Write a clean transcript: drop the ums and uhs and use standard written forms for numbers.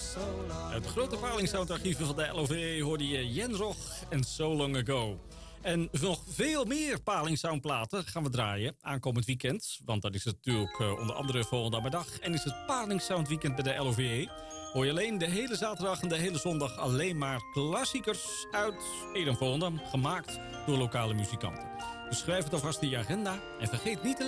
Het grote palingsoundarchieven van de LOV hoorde je Jensrog en So Long Ago. En nog veel meer palingsoundplaten gaan we draaien aankomend weekend. Want dat is het natuurlijk onder andere volgende middag. En is het palingsoundweekend bij de LOVE. Hoor je alleen de hele zaterdag en de hele zondag alleen maar klassiekers uit Ede en Volendam. Gemaakt door lokale muzikanten. Dus schrijf het alvast in je agenda. En vergeet niet te